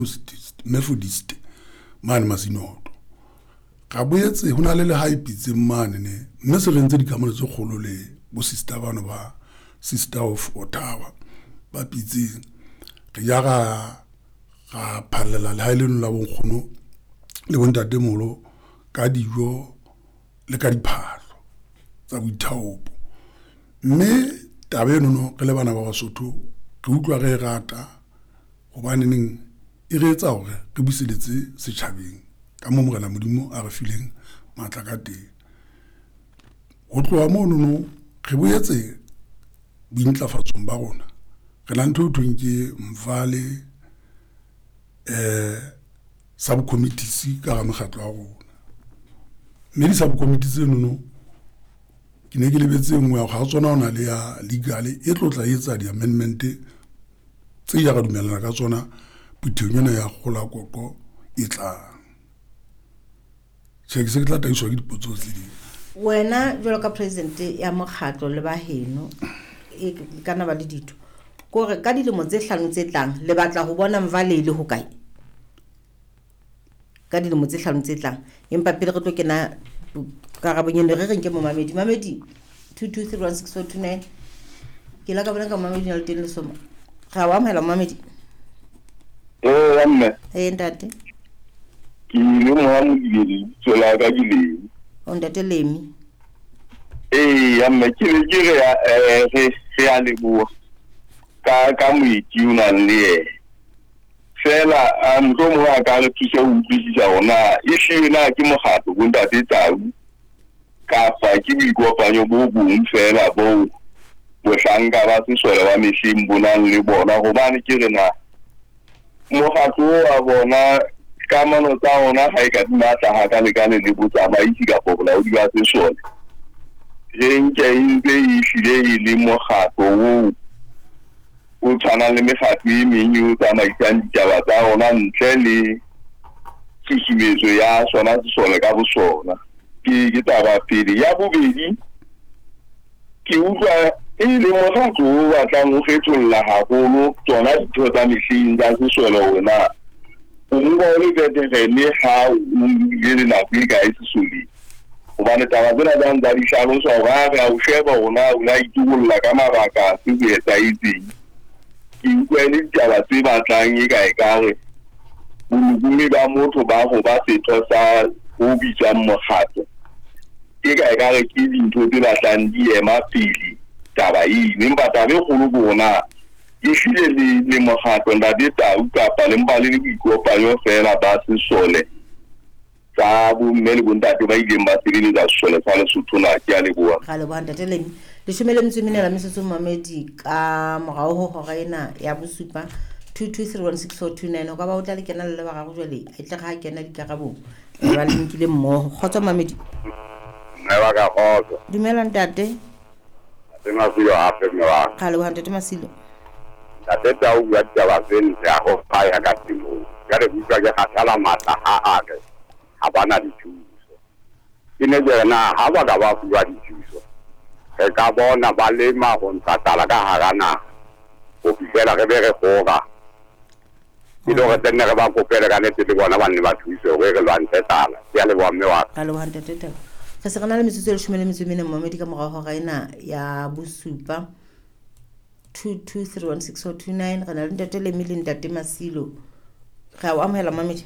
Methodist mane Masinoto ga boetse ho na le hype tse mane ne mme se rentse dikamano tse kgolo le bo sister bano ba Sister of Ottawa ba pitse re ya ga phallela le ha ile la bonkgono le bontatemolo ka dijo le ka diphahlo tsa boithaopo mme tabe no re le bana ba Basotho re utlwa re rata gobane neng e re etsa hore re buseletse setjhabeng ka mo morena Modimo a re fileng matla ka teng ho tloa mono no re boetse bointlafatsong ba rona re la ntho thweng ke Mvale subcommittees ka ga mekgatlo a rona mme di subcommittees no ke ne ke lebetse nngwe ya ga tsona ona le ya legal e tlotla etsa di amendment tse ya ga dumellana ka tsona puthenyana ya gola koko e tla se ke tla taiswa ke dipotso tse di wena jwalo ka president ya mokgatlo le ba heno e kana ba le ditho gore ka dilemo tse 5 tse tlang le batla ho bona Mvale le ho kae ka dilemo tse 5 tse tlang empa pele re tlo kena karabonyane re reng ke Mamedi 22316429 ke la ka bona ka Mamedi le teng le soma ga wa mhela Mamedi amme ntate ke le mo amogile tsela ka dile o ntate Lemi amme ke re ya le bua ka moiti una le fela motho mo a ka re thusa ho utlwisisa ona e shena ke mogato go ntate Tau ka fa ke dikopanyo bo bong fela bo hlanka ba se sole ba meshim bonang le bona gobane ke rena mogato wa bona ka mano tsa ona ha e ka dinatla ha ka le botsa ba itse ka popula o di ba se sole re nke ile e shile le mogato o tshwana le megatlo e mengwe o tsamaisang ditaba tsa ona ntle le tshusumetso ya sona sesole ka bosona ke taba pele ya bobedi ke utlwa e le mogatlo o batlang o fetolla haholo tsona ditho tsa mehleng tsa sesole wena o mo le betere le ha o le na ka isesole hobane taba tsena tsa ntsa di hlalosa hore a o sheba ona o la itugulla ka mabaka se go etsahetseng ke utlwa le ditaba tse batlang e ka e kare bolokumi ba motho ba go ba setho sa ho bitsang mokgatlo e ka e kare ke dintho tse batlang di ema pele taba empa taba e kgolo bona e file le mokgatlo nda di Tau kapa le mbale le boikopanyo fela ba sesole tsa bo mme le bontate ba ileng ba sebeletsa sesole sa Lesotho na ke a leboha ga le bona ntate Lemi le shumele mtsemine la mesetso Mamedi ka morao ho hora ena ya bosupa 22316429 ka ba o tla le kena le ba ga go jwale a tle ga kena dikarabo ba le nkile mmoho khotsa Mamedi ba ka khotsa dumela ntate Masilo hape mwa ga le bona ntate Masilo ntate Tau ya taba tsena ya go phaya ka timo ya re bua ke khatala matla a ke ha bana dithuso ine jena ha ba ka ba bua dithuso e ka bona ba le ma go ntatala ka harana o fihlela re be re goga ilo re tenne re ba kopela ka nete le bona ba nne ba thuso re re lwantse tala ya le bomme wa ga le bona ntate Tau re se gana le metsotso le shumele metsomene Mamedi ka morao ho ga ena ya bosupa 22316429 re na le ntate Lemi le ntate Masilo ga o amhela Mamedi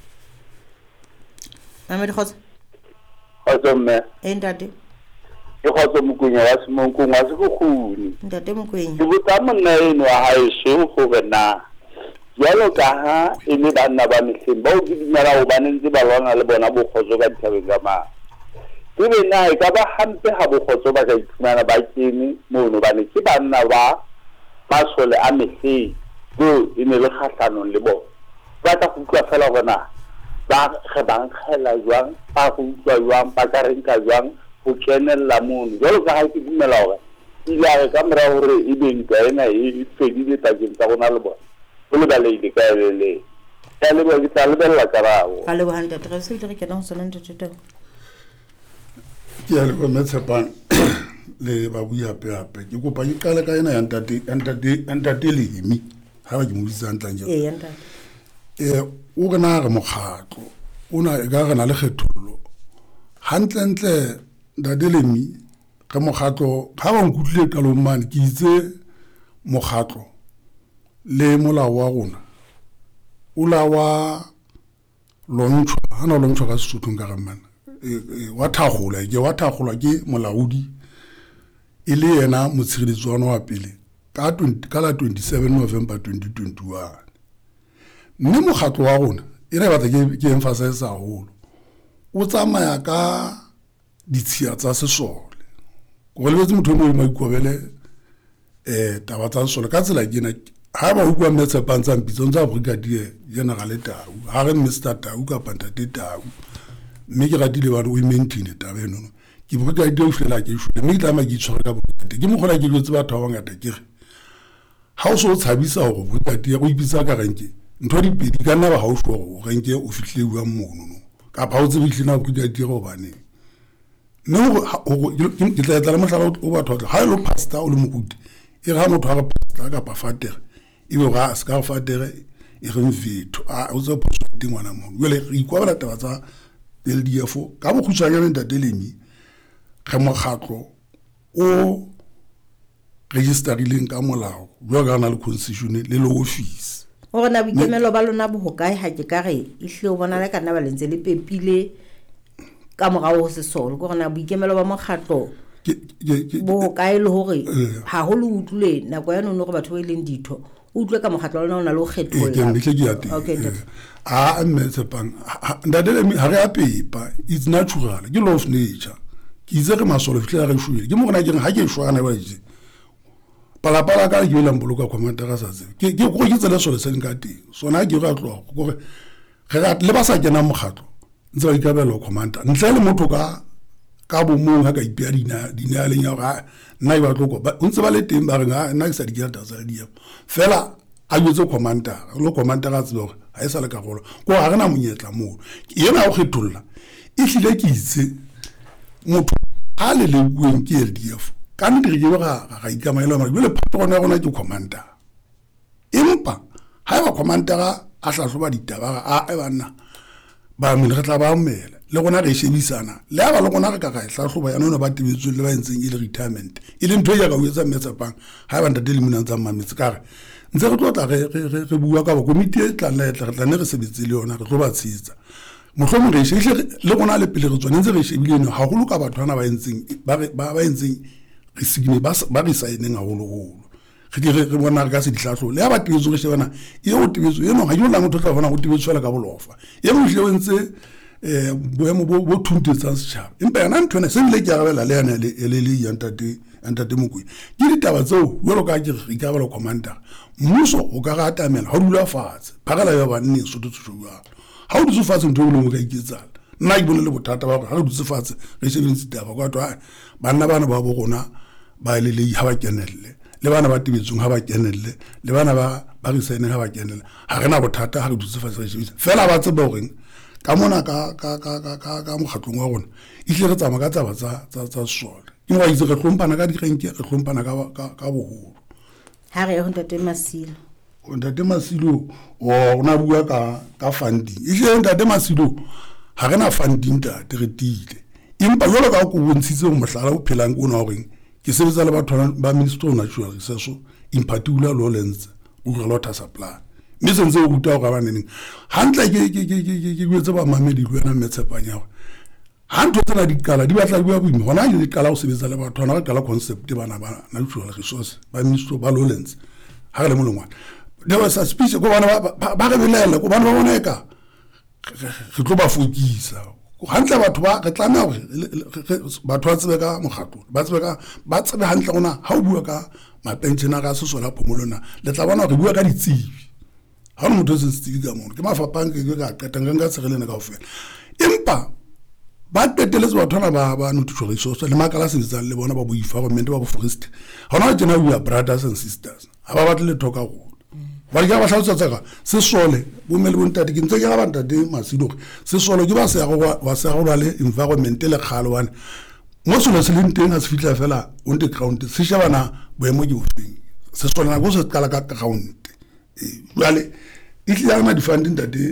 khotsa mme ntate ke khotsa mokonya wa Semonkong wa se go khuni ntate Mokwenya ke botsa monna eno wa haesho go na jalo ka ha e le banna ba mehleng ba o dimela go banentse ba lwana le bona bokgotso ka dithabeng ka ma ebe na e ka ba hampe ha bokgotso ba ka iphumana ba kene mono bane ke banna ba masole a mehleng go e ne le kgahlanong le bona ba tla go utlwa fela gona ba ge bankgela jwang ba go utlwa jwang ba ka renka jwang go kenella mono jalo ka ha ke dumela gore ile a re ka mora gore e be ntwa ena e fedile pakeng tsa gona le bona go le baleile ka elele ka lebo ke tla lebella karabo ga le bona ntate re se re kena go sona ntate Tau ke a le go metshepang le ba bua hape ke kopa ke kala ka ena ya ntate Lemi ha ba ke mo bitsa ntlang je ntate o gana re mokgatlo ona e ka gana le kgethollo hantle dadelemi ka mokgatlo ga ba nkutlile qalong mane ke itse mokgatlo le molao wa rona o la wa lontshwa ana lontshwa ka Sesothong ka gamana wa thakgolwa ke molaodi e le yena motshireletsi wa pele ka la 27 November 2021 mme mokgatlo wa rona e re batla ke emphasize haholo o tsamaya ka ditshia tsa sesole go lebetse motho mo maikobele taba tsa sesole ka tsela ke na ha ba utlwa Metsepang tsa mpitso tsa Brigadier General Tau ha re Mr Tau ka Pantate Tau mme ke ratile ba o maintain taba eno ke Brigadier o fela ke shwe mme tla ma ke tshwara ka Brigadier ke mogola ke jotse batho ba ngata ke re ha o so tshabisa go Brigadier go ipitsa ka renke ntho di pedi ka nna ba ha o shwa go renke o fihle bua mono ka ba o tsebe hlina Brigadier go bane no ke tla tla mohlala o batho ha e lo pastor o le mokuti e ga motho ga pastor ka pa fatere e be ga ska fatere e re mfetho o tse positive ngwana mo le re ikwabela taba tsa LDF ka bo khutsanya Ntatelemi ga mokgatlo o registerileng ka molao jwa ga na le constitution le lo office o gona boikemelo ba lona bo hokae ha ke kare e hle o bona le kana ba lentse le pepile ka morao ho sesole go gona boikemelo ba mokgatlo bo hokae le hore ha ho le utlule nako ya none go batho ba ileng ditho utlwe ka mokgatlo lona o na le go kgetholla okay Metsepang Ntatelemi ha re a pepa it's natural ke law of nature ke itse re masolo fitla re shwele ke mo gona ke ha ke shwana ba itse pala ka ke lang boloka commander ka satse ke go ke tsela solo se nka teng sona ke ga tlo go re le ba sa kena mokgatlo ntse ba ikabela commander ntle le motho ka bo mong ha ka ipea dina le nya ga nna ba tlo go ba ntse ba le teng ba re nna ke sa di gelda tsa di fela a yotse commander lo commander ga tselo ha e sa le ka golo go ga rena monyetla mo yena o kgetholla e hlile ke itse motho a le bueng ke LDF ka ndire ke ga ikamaela mara le patron ya gona ke commander empa ha ba commander a hlahloba ditaba a bana ba mele re tla ba mmela le gona re shebisana le ba le gona re ka hlahloba ya nona ba tibetswe le ba entseng ile retirement ile ntho ya ka o etsa Metsepang ha ba Ntatelemi nna tsa mametsi ka re ntse re tlotla re bua ka ba komiti e tla ne re sebetse le yona re tlo ba tshitsa mohlomong re shehle le gona le pele re tsone ntse re shebile no ha go loka batho bana ba entseng re sigine ba re saeneng haholo re bona ka se dihlahlo le ba tibetso re shebana e o tibetso e no ga yo la motho tla bona go tibetso la ka bolofa e mo hle wentse boemo bo thuntetsang setšhaba empa yana ntho ena se bile ke arabela le yana le Ntate Mokoena ke ditaba tseo jalo ka ke re ka bala commander mmuso o ka ga atamela ha dula fatshe phagela ya banne Sotho tshwa ha o dutse fatshe ntho e le mo ka iketsala nna ke bone le bothata ba ha o dutse fatshe re shebentse taba kwa twa banna bana ba bo gona ba le ha ba kenelle le bana ba tibetsong ha ba kenelle le bana ba re sene ha ba kenelle ha rena bothata ha re dutse fatshe re shebentse fela ba tseba gore ka mona ka mokgatlong wa rona e hle re tsama ka taba tsa sole ke wa itse re tlompana ka direnke re tlompana ka boholo ha re ho Ntate Masilo o na bua ka funding e hle Ntate Masilo ha rena funding re tile empa jalo ka go bontshitse mo mohlala o phelang o na gore ke sebetsa le batho ba Ministry of Natural Resources in particular Lowlands water supply mme sentse o ruta go ba neng hantle ke go etsa ba mamedi le wena Metsepang ya hanto tsena di kala di batla bua boima hona di kala o sebetsa le batho hona ka concept bana ba Natural Resources ba Ministry ba Lowlands ha le molongwana there was a speech go bana ba re belela go bana ba bona eka re tlo ba fokisa hantle batho ba re tlana gore batho ba tsebe ka mokgatlo ba tsebe hantle gona ha o bua ka mapension a ga sesola phomolona le tla bona gore bua ka ditsebi ha o motho se tsebi ka mona ke mafapang ke ka qetang ka tsegelene ka ofela empa ba teteletse batho ba Natural Resources le makala se ditsa le bona ba bo environment ba bo forest hona jena we are brothers and sisters ha ba batle thoka go ba ga ba hlotsa tsaka se sole bo mele bo ntate ke ntse ke ga ba Ntate Masilo se sole ke ba se go le environment le kgalwana mo solo se leng teng a se fitla fela on the ground se shebana boemo ke bofeng se sole na go se kala ka ground jale e tlile ana di-funding tate